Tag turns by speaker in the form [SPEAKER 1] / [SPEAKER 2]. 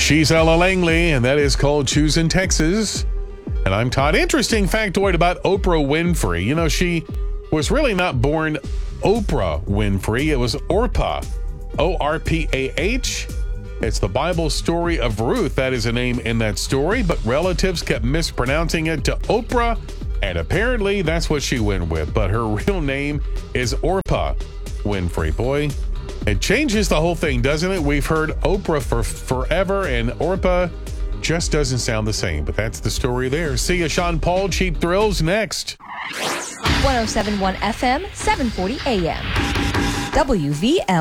[SPEAKER 1] She's Ella Langley, and that is called Choosing Texas. And I'm Todd. Interesting factoid about Oprah Winfrey. You know, she was really not born Oprah Winfrey. It was Orpah, O-R-P-A-H. It's the Bible story of Ruth. That is a name in that story, but relatives kept mispronouncing it to Oprah, and apparently that's what she went with. But her real name is Orpah Winfrey. Boy, it changes the whole thing, doesn't it? We've heard Oprah for forever, and Orpah just doesn't sound the same. But that's the story there. See ya, Sean Paul. Cheap Thrills next.
[SPEAKER 2] 107.1 FM, 740 AM. WVL.